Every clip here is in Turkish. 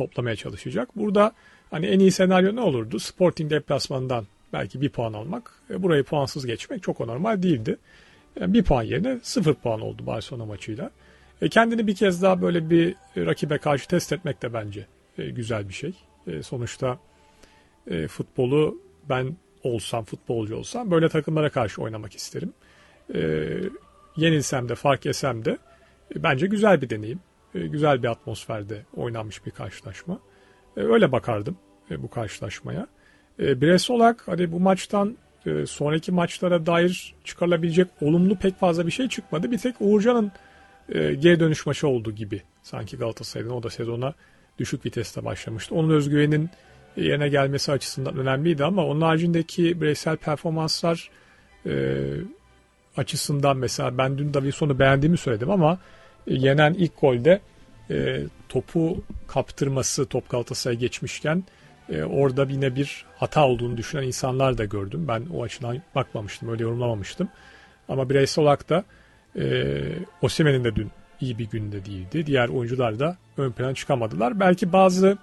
toplamaya çalışacak. Burada hani en iyi senaryo ne olurdu? Sporting deplasmanından belki bir puan almak. Burayı puansız geçmek çok normal değildi. Bir puan yerine 0 puan oldu Barcelona maçıyla. Kendini bir kez daha böyle bir rakibe karşı test etmek de bence güzel bir şey. Sonuçta futbolu ben olsam, futbolcu olsam böyle takımlara karşı oynamak isterim. Yenilsem de, fark yesem de bence güzel bir deneyim. Güzel bir atmosferde oynanmış bir karşılaşma. Öyle bakardım bu karşılaşmaya. Bireysel olarak hani bu maçtan sonraki maçlara dair çıkarılabilecek olumlu pek fazla bir şey çıkmadı. Bir tek Uğurcan'ın geri dönüş maçı oldu gibi. Sanki Galatasaray'ın o da sezona düşük viteste başlamıştı. Onun özgüvenin yerine gelmesi açısından önemliydi ama onun haricindeki bireysel performanslar açısından mesela ben dün Davidson'u beğendiğimi söyledim ama yenen ilk golde topu kaptırması, top Galatasaray'a geçmişken orada yine bir hata olduğunu düşünen insanlar da gördüm. Ben o açıdan bakmamıştım, öyle yorumlamamıştım. Ama bireysel olarak da Osimhen'in de dün iyi bir günde değildi. Diğer oyuncular da ön plana çıkamadılar. Belki bazı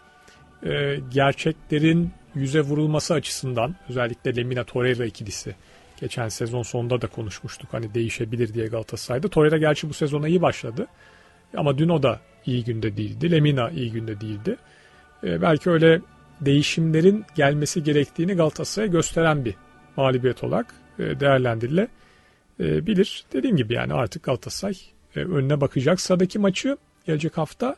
gerçeklerin yüze vurulması açısından özellikle Lemina Torreira ikilisi geçen sezon sonunda da konuşmuştuk. Hani değişebilir diye Galatasaray'da. Torreira gerçi bu sezona iyi başladı. Ama dün o da iyi günde değildi. Lemina iyi günde değildi. Belki öyle değişimlerin gelmesi gerektiğini Galatasaray'a gösteren bir mağlubiyet olarak değerlendirilebilir. Dediğim gibi yani artık Galatasaray önüne bakacak. Sıradaki maçı gelecek hafta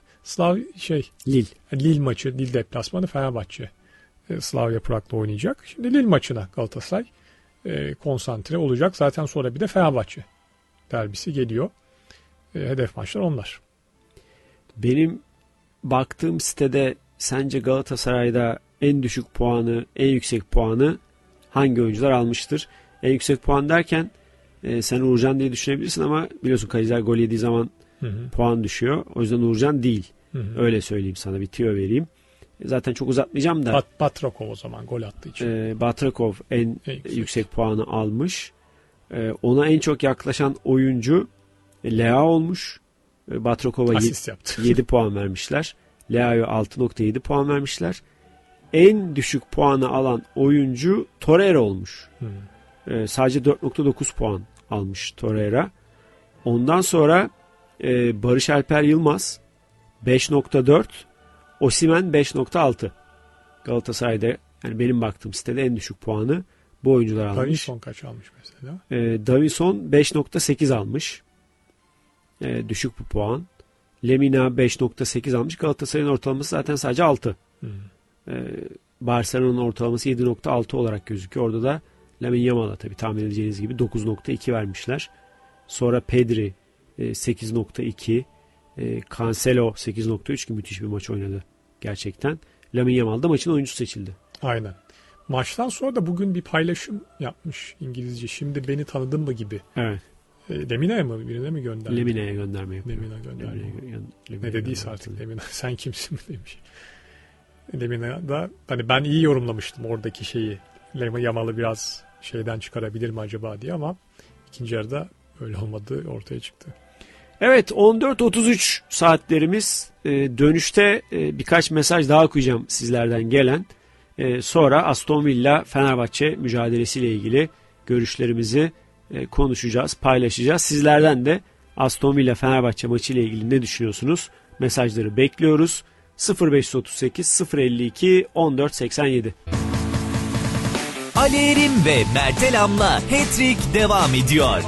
Lille maçı, Lille deplasmanı Fenerbahçe Slavia Prag'la oynayacak. Şimdi Lille maçına Galatasaray konsantre olacak. Zaten sonra bir de Fenerbahçe derbisi geliyor. Hedef maçlar onlar. Benim baktığım sitede sence Galatasaray'da en düşük puanı, en yüksek puanı hangi oyuncular almıştır? En yüksek puan derken sen Uğurcan diye düşünebilirsin ama biliyorsun Kayseri gol yediği zaman puan düşüyor. O yüzden Uğurcan değil. Öyle söyleyeyim sana, bir tüyo vereyim. Zaten çok uzatmayacağım da. Batrakov o zaman gol attığı için. Batrakov en yüksek puanı almış. Ona en çok yaklaşan oyuncu Leao olmuş. Batrakov'a 7 puan vermişler. Leao'ya 6.7 puan vermişler. En düşük puanı alan oyuncu Torreira olmuş. Sadece 4.9 puan almış Torreira. Ondan sonra Barış Alper Yılmaz 5.4, Osimhen 5.6. Galatasaray'da yani benim baktığım sitede en düşük puanı bu oyuncular almış. Davinson kaç almış mesela? Davinson 5.8 almış. Düşük bu puan. Lemina 5.8 almış. Galatasaray'ın ortalaması zaten sadece 6. Barcelona'nın ortalaması 7.6 olarak gözüküyor. Orada da Lamine Yamal'a tabii tahmin edeceğiniz gibi 9.2 vermişler. Sonra Pedri 8.2, Cancelo 8.3 ki müthiş bir maç oynadı gerçekten. Lamine Yamal da maçın oyuncusu seçildi. Aynen. Maçtan sonra da bugün bir paylaşım yapmış İngilizce. Şimdi beni tanıdın mı gibi. Evet. Lemina'ya mı? Birine mi gönderdi? Lemine'ye gönderme yapıyor. Lemina gönderme. Ne dediyse artık Lemina. Sen kimsin mi demiş. Lemina da hani ben iyi yorumlamıştım oradaki şeyi. Lemina Yamal'ı biraz şeyden çıkarabilir mi acaba diye ama ikinci yarıda öyle olmadığı ortaya çıktı. Evet, 14.33 saatlerimiz. Dönüşte birkaç mesaj daha okuyacağım sizlerden gelen. Sonra Aston Villa Fenerbahçe mücadelesiyle ilgili görüşlerimizi konuşacağız, paylaşacağız. Sizlerden de Aston Villa Fenerbahçe maçı ile ilgili ne düşünüyorsunuz? Mesajları bekliyoruz. 0538 052 1487. Ali Erim ve Mert Elam'la Hat-Trick devam ediyor.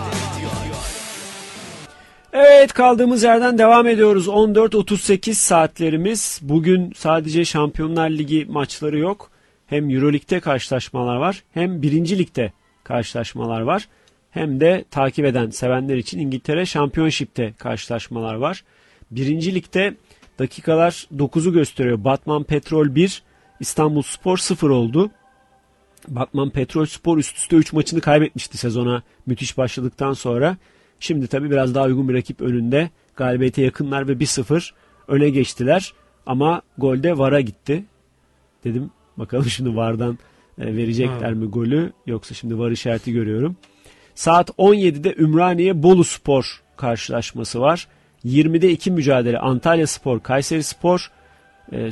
Evet, kaldığımız yerden devam ediyoruz. 14.38 saatlerimiz. Bugün sadece Şampiyonlar Ligi maçları yok. Hem Euroleague'de karşılaşmalar var, hem 1. Lig'de karşılaşmalar var. Hem de takip eden sevenler için İngiltere Championship'te karşılaşmalar var. 1. Lig'de dakikalar 9'u gösteriyor. Batman Petrol 1, İstanbulspor 0 oldu. Batman Petrolspor üst üste 3 maçını kaybetmişti sezona müthiş başladıktan sonra. Şimdi tabii biraz daha uygun bir rakip önünde. Galibiyete yakınlar ve 1-0 öne geçtiler. Ama golde VAR'a gitti. Dedim bakalım şimdi VAR'dan verecekler mi golü, yoksa şimdi VAR işareti görüyorum. Saat 17'de Ümraniye Boluspor karşılaşması var. 20'de 2 mücadele Antalyaspor Kayserispor.